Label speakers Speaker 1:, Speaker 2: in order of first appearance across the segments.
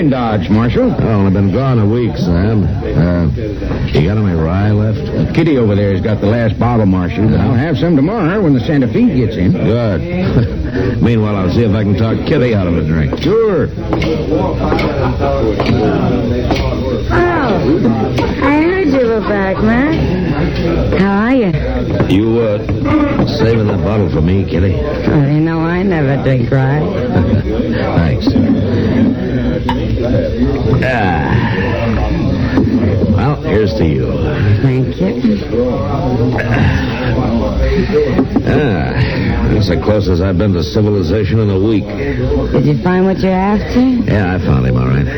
Speaker 1: in Dodge, Marshal?
Speaker 2: Oh, I've been gone a week, Sam. You got any rye left?
Speaker 1: Kitty over there has got the last bottle, Marshal, but I'll have some tomorrow when the Santa Fe gets in.
Speaker 2: Good. Meanwhile, I'll see if I can talk Kitty out of a drink.
Speaker 1: Sure.
Speaker 3: Oh, I heard you were back, Matt. How are you?
Speaker 2: You, saving that bottle for me, Kitty?
Speaker 3: Oh, you know I never drink rye.
Speaker 2: Thanks. Well, here's to you.
Speaker 3: Thank you.
Speaker 2: That's the closest I've been to civilization in a week.
Speaker 3: Did you find what you're after?
Speaker 2: Yeah, I found him, all right.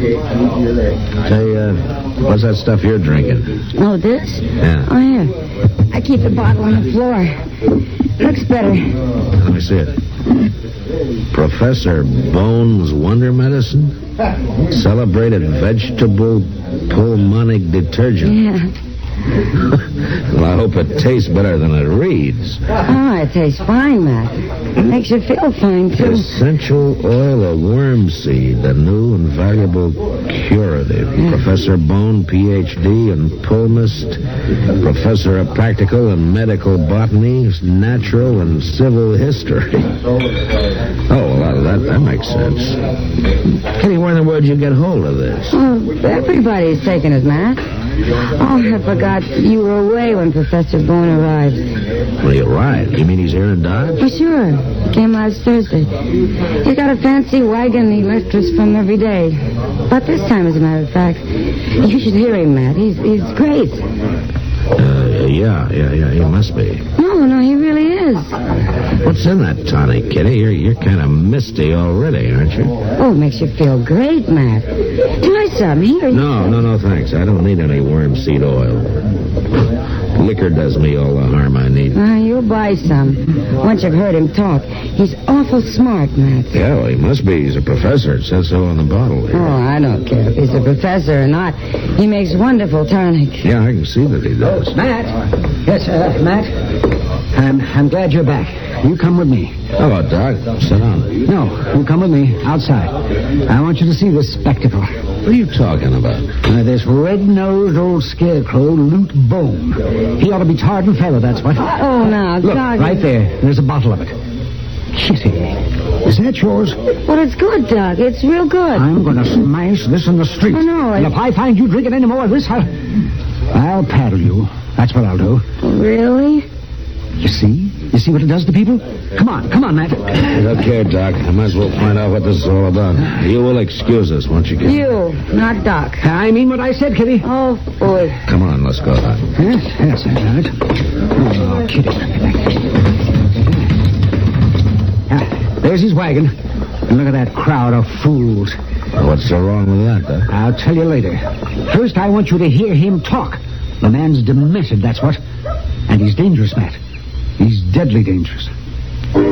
Speaker 2: Say, what's that stuff you're drinking?
Speaker 3: Oh, this?
Speaker 2: Yeah.
Speaker 3: Oh, here. I keep the bottle on the floor. Looks better.
Speaker 2: Let me see it. Professor Bone's Wonder Medicine? Celebrated vegetable pulmonic detergent.
Speaker 3: Yeah.
Speaker 2: Well, I hope it tastes better than it reads.
Speaker 3: Oh, it tastes fine, Matt. It makes you feel fine, too.
Speaker 2: Essential oil of worm seed, a new and valuable curative. Professor Bone, Ph.D. and Pulmist, Professor of Practical and Medical Botany, Natural and Civil History. Oh, well, that makes sense. Kitty, where in the world did you get hold of this?
Speaker 3: Oh, everybody's taking it, Matt. Oh, I forgot you were away when Professor Bone arrived.
Speaker 2: Well, he arrived? You mean he's here in Dodge?
Speaker 3: Oh, sure. He came last Thursday. He's got a fancy wagon he lifts us from every day. About this time, as a matter of fact. You should hear him, Matt. He's great.
Speaker 2: Yeah, he must be.
Speaker 3: No, he really is.
Speaker 2: What's in that tonic, Kitty? You're kind of misty already, aren't you?
Speaker 3: Oh, it makes you feel great, Matt. Try some. Here.
Speaker 2: No, thanks. I don't need any worm seed oil. Liquor does me all the harm I need.
Speaker 3: You'll buy some. Once you've heard him talk. He's awful smart, Matt.
Speaker 2: Yeah, well, he must be. He's a professor. It says so on the bottle here.
Speaker 3: Oh, I don't care if he's a professor or not. He makes wonderful tonic.
Speaker 2: Yeah, I can see that he does.
Speaker 4: Oh, Matt. Yes, Matt. I'm glad you're back. You come with me.
Speaker 2: Hello, Doc. Sit down.
Speaker 4: No, you come with me outside. I want you to see this spectacle.
Speaker 2: What are you talking about?
Speaker 4: This red-nosed old scarecrow, Loot Bone. He ought to be tarred and feathered, that's what.
Speaker 3: Oh, now,
Speaker 4: Look,
Speaker 3: Doc.
Speaker 4: right there. There's a bottle of it. Kitty, is that yours?
Speaker 3: Well, it's good, Doc. It's real good.
Speaker 4: I'm going to smash this in the street.
Speaker 3: Oh, no,
Speaker 4: And if I find you drinking any more of this, I'll paddle you. That's what I'll do.
Speaker 3: Really?
Speaker 4: You see? You see what it does to people? Come on, Matt.
Speaker 2: Look here, Doc. I might as well find out what this is all about. You will excuse us, won't you, Kitty?
Speaker 3: You, not Doc.
Speaker 4: I mean what I said, Kitty.
Speaker 3: Oh, boy.
Speaker 2: Come on, let's go, Doc.
Speaker 4: Yes, I got it. Oh, Kitty. There's his wagon. And look at that crowd of fools.
Speaker 2: What's so wrong with that, Doc?
Speaker 4: I'll tell you later. First, I want you to hear him talk. The man's demented, that's what. And he's dangerous, Matt. He's deadly dangerous.